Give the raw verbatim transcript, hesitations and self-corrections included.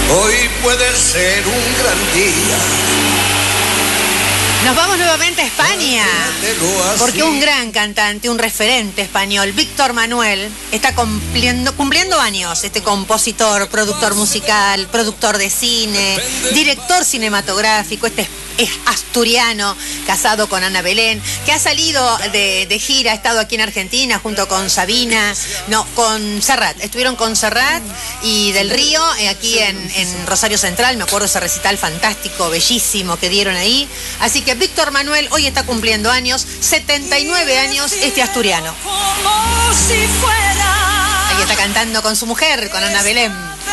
Hoy puede ser un gran día. Nos vamos nuevamente a España, porque un gran cantante, un referente español, Víctor Manuel, está cumpliendo, cumpliendo años. Este compositor, productor musical, productor de cine, director cinematográfico, este es asturiano, casado con Ana Belén, que ha salido de, de gira, ha estado aquí en Argentina junto con Sabina, no, con Serrat, estuvieron con Serrat y Del Río, eh, aquí en, en Rosario Central, me acuerdo ese recital fantástico, bellísimo que dieron ahí. Así que Víctor Manuel hoy está cumpliendo años, setenta y nueve años, este asturiano. Ahí está cantando con su mujer, con Ana Belén.